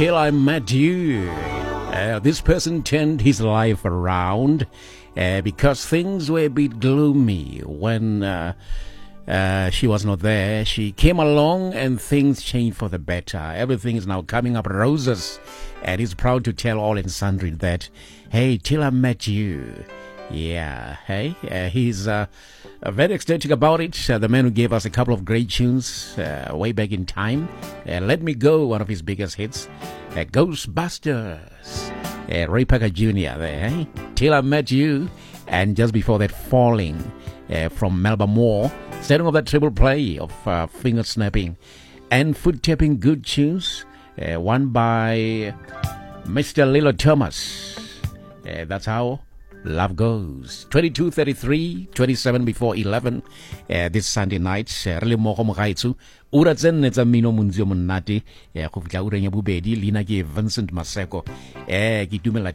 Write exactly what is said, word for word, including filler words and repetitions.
Till I Met You. Uh, this person turned his life around uh, because things were a bit gloomy when uh, uh, she was not there. She came along and things changed for the better. Everything is now coming up roses, and he's proud to tell all and sundry that, hey, till I met you. Yeah, hey, uh, he's uh, uh, very ecstatic about it. Uh, the man who gave us a couple of great tunes uh, way back in time. Uh, Let Me Go, one of his biggest hits. Uh, Ghostbusters. Uh, Ray Parker Junior there, eh? Till I Met You. And just before that, Falling uh, from Melba Moore. Starting off that triple play of uh, finger snapping and foot tapping good tunes. Uh, one by Mister Lilo Thomas. Uh, that's how love goes. twenty-two thirty-three, twenty-seven before eleven uh, this Sunday night. Uh, really mo go mo gaetsu ura tsenne tsa mino munzio monate uh, go fitla ura nya bobedi lina ke Vincent Maseko eh ke dumela